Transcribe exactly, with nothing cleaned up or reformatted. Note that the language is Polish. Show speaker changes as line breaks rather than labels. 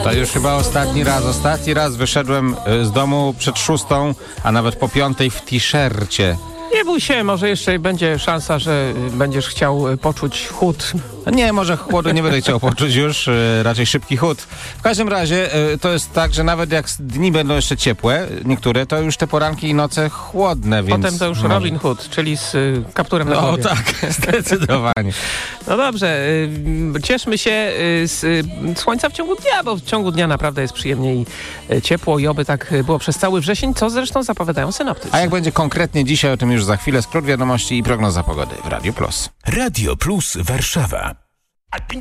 To już chyba ostatni raz. Ostatni raz wyszedłem z domu przed szóstą, a nawet po piątej w t-shircie.
Nie bój się, może jeszcze będzie szansa, że będziesz chciał poczuć chłód.
Nie, może chłodu nie będę chciał poczuć już, raczej szybki chłód. W każdym razie to jest tak, że nawet jak dni będą jeszcze ciepłe, niektóre, to już te poranki i noce chłodne, więc...
Potem to już
może...
Robin Hood, czyli z y, kapturem na
No
głowie.
tak, zdecydowanie.
No dobrze, y, cieszmy się y, z y, słońca w ciągu dnia, bo w ciągu dnia naprawdę jest przyjemnie i y, ciepło i oby tak było przez cały wrzesień, co zresztą zapowiadają synoptycy.
A jak będzie konkretnie dzisiaj, o tym już za chwilę, skrót wiadomości i prognoza pogody w Radio Plus.
Radio Plus Warszawa.